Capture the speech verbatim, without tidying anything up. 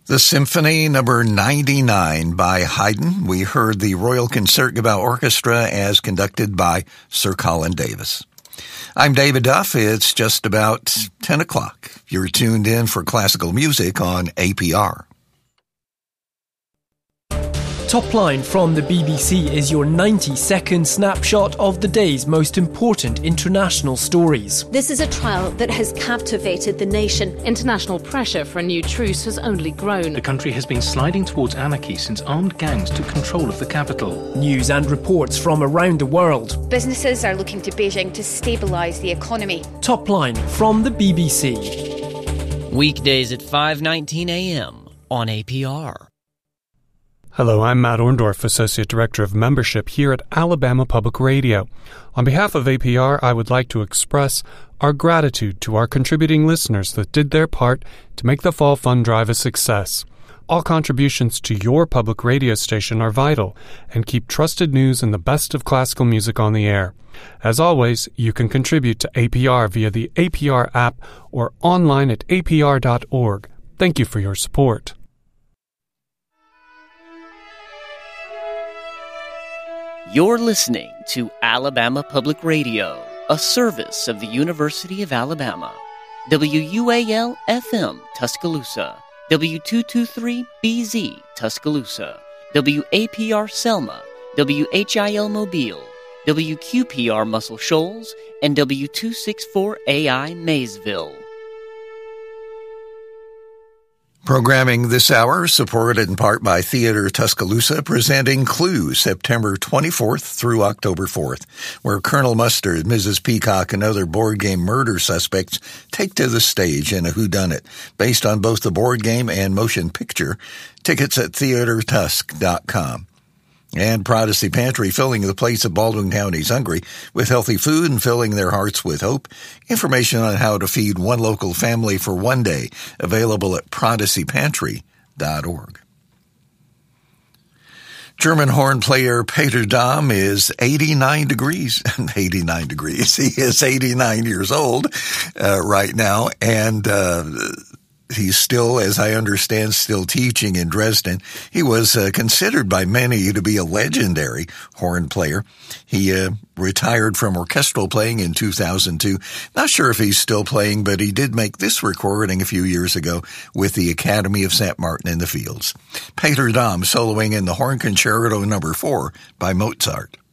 The Symphony number ninety-nine by Haydn. We heard the Royal Concertgebouw Orchestra as conducted by Sir Colin Davis. I'm David Duff. It's just about ten o'clock. You're tuned in for classical music on A P R. Top Line from the B B C is your ninety-second snapshot of the day's most important international stories. This is a trial that has captivated the nation. International pressure for a new truce has only grown. The country has been sliding towards anarchy since armed gangs took control of the capital. News and reports from around the world. Businesses are looking to Beijing to stabilise the economy. Top Line from the B B C. Weekdays at five nineteen a.m. on A P R. Hello, I'm Matt Orndorff, Associate Director of Membership here at Alabama Public Radio. On behalf of A P R, I would like to express our gratitude to our contributing listeners that did their part to make the Fall Fund Drive a success. All contributions to your public radio station are vital and keep trusted news and the best of classical music on the air. As always, you can contribute to A P R via the A P R app or online at A P R dot org. Thank you for your support. You're listening to Alabama Public Radio, a service of the University of Alabama. W U A L F M Tuscaloosa, W two twenty-three B Z Tuscaloosa, W A P R Selma, W H I L Mobile, W Q P R Muscle Shoals, and W two sixty-four A I Maysville. Programming this hour supported in part by Theater Tuscaloosa, presenting Clue September twenty-fourth through October fourth, where Colonel Mustard, Missus Peacock, and other board game murder suspects take to the stage in a whodunit based on both the board game and motion picture. Tickets at theater tusk dot com. And Prodigy Pantry, filling the plates of Baldwin County's hungry with healthy food and filling their hearts with hope. Information on how to feed one local family for one day, available at prodigy pantry dot org. German horn player Peter Dahm is eighty-nine degrees. eighty-nine degrees. He is eighty-nine years old uh, right now, and uh he's still, as I understand, still teaching in Dresden. He was uh, considered by many to be a legendary horn player. He uh, retired from orchestral playing in two thousand two. Not sure if he's still playing, but he did make this recording a few years ago with the Academy of Saint Martin in the Fields. Peter Dahm soloing in the Horn Concerto number four by Mozart.